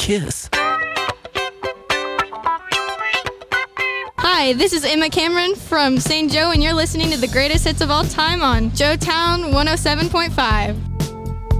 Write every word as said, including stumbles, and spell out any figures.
Kiss. Hi, this is Emma Cameron from Saint Joe, and you're listening to the greatest hits of all time on Joe Town one oh seven point five.